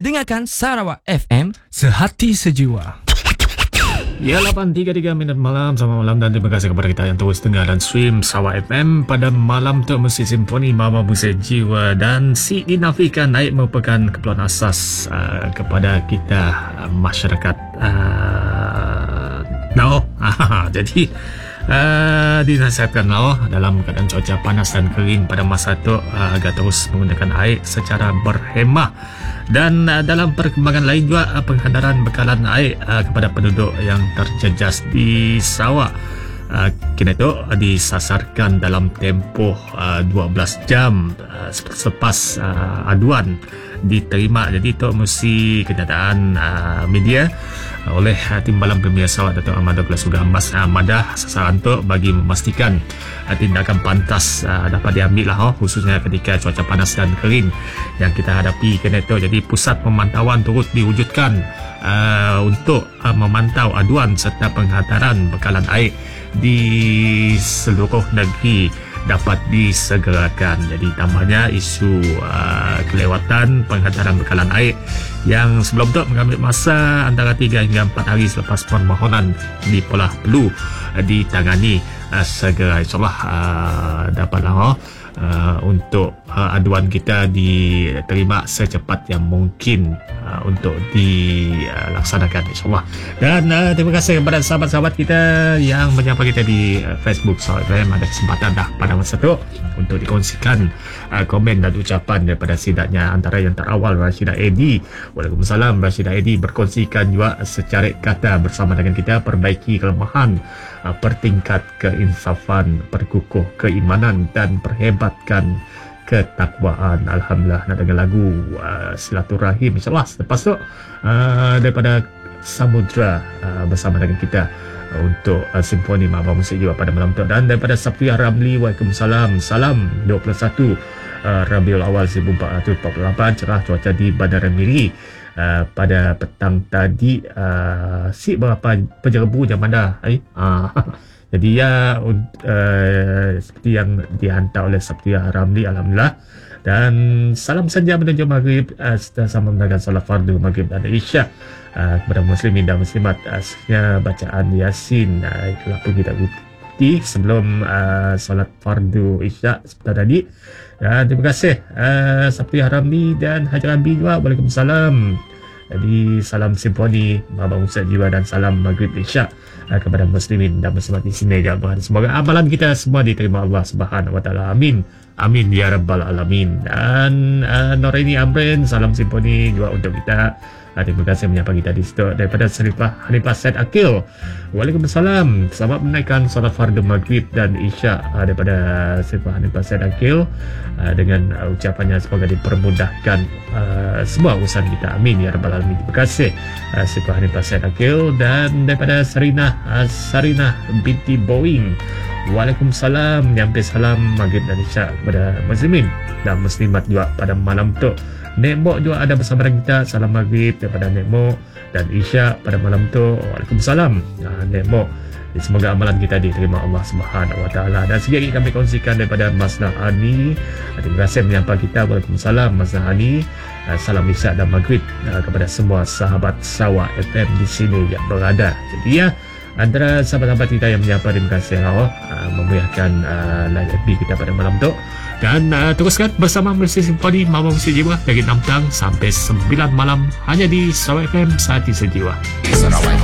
Dengarkan Sarawak FM, sehati sejiwa. Ya, 8.33 minit malam. Selamat malam dan terima kasih kepada kita yang terus dengar dan stream Sarawak FM pada malam tu. Musik Simfoni Mama Musik Jiwa dan si dinafikan naik merupakan keperluan asas kepada kita masyarakat jadi dinasihatkan dalam keadaan cuaca panas dan kering pada masa itu agar terus menggunakan air secara berhemah. Dan dalam perkembangan lain juga penghantaran bekalan air kepada penduduk yang terjejas di Sarawak kini itu disasarkan dalam tempoh 12 jam selepas aduan diterima. Jadi itu mesti kenyataan media oleh Timbalan Premier Sarawak Datuk Ahmad Douglas Sugah Mas Madah sasaran untuk bagi memastikan tindakan pantas dapat diambil khususnya ketika cuaca panas dan kering yang kita hadapi kena itu. Jadi pusat pemantauan turut diwujudkan untuk memantau aduan serta penghantaran bekalan air di seluruh negeri dapat disegerakan. Jadi tambahnya isu kelewatan penghantaran bekalan air yang sebelum itu mengambil masa antara 3 hingga 4 hari selepas permohonan dipolah perlu ditangani segera. InsyaAllah dapatlah untuk aduan kita diterima secepat yang mungkin untuk dilaksanakan, insyaAllah. Dan terima kasih kepada sahabat-sahabat kita yang menyapa kita di Facebook Sarawak FM. Ada kesempatan dah pada masa itu untuk dikongsikan komen dan ucapan daripada sidaknya. Antara yang terawal Rashidah Edi. Waalaikumsalam. Rashidah Edi berkongsikan juga secara kata bersama dengan kita, perbaiki kelemahan, pertingkat keinsafan, perkukuh keimanan dan perhebatkan ketakwaan. Alhamdulillah nak dengar lagu silaturahim, insyaAllah. Lepas tu daripada Samudra bersama dengan kita untuk Simfoni Maba Musik Jiwa pada malam tu. Dan daripada Safiah Ramli, waalaikumsalam. Salam 21 Rabiul Awal 1448, cerah cuaca di Bandar Miri pada petang tadi. Si berapa penjerebu jam mana? Jadi ya seperti yang dihantar oleh Safiah Ramli, alhamdulillah. Dan salam saja menuju maghrib sama mendengar salat fardu maghrib dan isyak kepada muslimin dan muslimat. Asalnya bacaan Yasin itulah pun kita ikuti sebelum salat fardu isyak sebentar tadi. Dan terima kasih Safiah Ramli dan Haji Ramli juga. Waalaikumsalam. Jadi salam Simfoni Maba Musik Jiwa dan salam maghrib isyak kepada muslimin dan muslimat di sini. Semoga amalan kita semua diterima Allah Subhanahu Wa Taala. Amin. Amin ya rabbal alamin. Dan Norini Amrin, salam Simfoni juga untuk kita. Terima kasih menyapa kita di situ. Daripada Hanifah Said Akil, waalaikumsalam. Selamat menaikkan solat fardu maghrib dan isyak daripada Hanifah Said Akil dengan ucapannya semoga dipermudahkan semua urusan kita. Amin ya rabbal alamin. Terima kasih Hanifah Said Akil. Dan daripada Sarinah binti Boeing, waalaikumsalam. Nyampe salam maghrib dan isyak kepada muslimin dan muslimat juga pada malam tu. Nek Mok juga ada bersama dengan kita. Salam maghrib daripada Nek Mok dan isyak pada malam tu. Waalaikumsalam Nek Mok. Semoga amalan kita diterima Allah Subhanahu Wa Taala. Dan sekali lagi kami kongsikan daripada Mas Nahani. Terima kasih menyapa kita. Waalaikumsalam Mas Nahani. Salam isyak dan maghrib kepada semua sahabat Sarawak FM di sini yang berada. Jadi ya, antara sahabat-sahabat kita yang menyapa, terima kasih memuliakan live FB kita pada malam tu. Dan teruskan bersama Musik Simfoni Maba Musik Jiwa dari 6 petang sampai 9 malam hanya di Sarawak FM Sehati Sejiwa. Sarawak